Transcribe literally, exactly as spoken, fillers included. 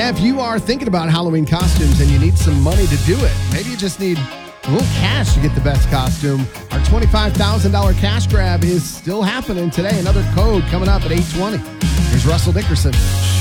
Yeah, if you are thinking about Halloween costumes and you need some money to do it, maybe you just need a little cash to get the best costume, our twenty-five thousand dollars cash grab is still happening today. Another code coming up at eight twenty. Here's Russell Dickerson.